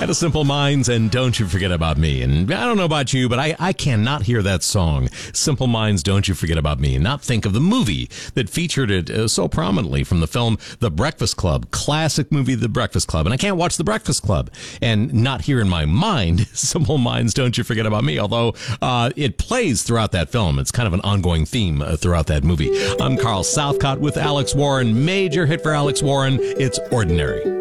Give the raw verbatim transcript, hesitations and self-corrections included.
Out of Simple Minds and Don't You Forget About Me. And I don't know about you, but I, I cannot hear that song, Simple Minds, Don't You Forget About Me, and not think of the movie that featured it uh, so prominently from the film The Breakfast Club, classic movie The Breakfast Club. And I can't watch The Breakfast Club and not hear in my mind Simple Minds, Don't You Forget About Me, although uh, it plays throughout that film. It's kind of an ongoing theme uh, throughout that movie. I'm Carl Southcott with Alex Warren. Major hit for Alex Warren. It's Ordinary.